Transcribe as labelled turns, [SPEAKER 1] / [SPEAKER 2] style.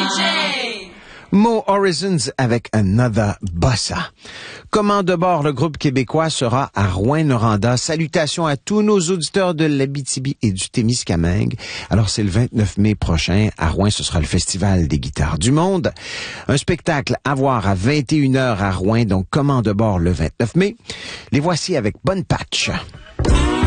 [SPEAKER 1] Mo Horizons avec Another Bossa. Comment de bord, le groupe québécois sera à Rouyn-Noranda. Salutations à tous nos auditeurs de l'Abitibi et du Témiscamingue. Alors, c'est le 29 mai prochain. À Rouyn, ce sera le Festival des guitares du monde. Un spectacle à voir à 21h à Rouyn. Donc, comment de bord le 29 mai. Les voici avec Bonne Patch.